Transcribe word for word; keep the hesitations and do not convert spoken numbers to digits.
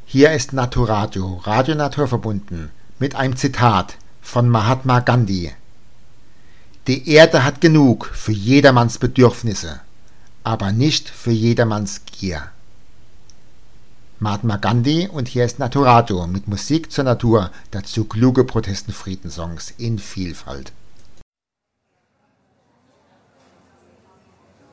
Hier ist Naturadio, Radio Naturverbunden, mit einem Zitat von Mahatma Gandhi. Die Erde hat genug für jedermanns Bedürfnisse, aber nicht für jedermanns Gier. Mahatma Gandhi, und hier ist Naturadio mit Musik zur Natur, dazu kluge Protestenfriedensongs in Vielfalt.